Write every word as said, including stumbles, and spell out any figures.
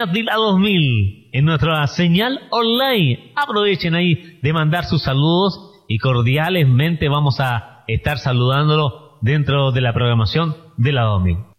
de la dos mil en nuestra señal online. Aprovechen ahí de mandar sus saludos y cordialmente vamos a estar saludándolo dentro de la programación de la dos mil.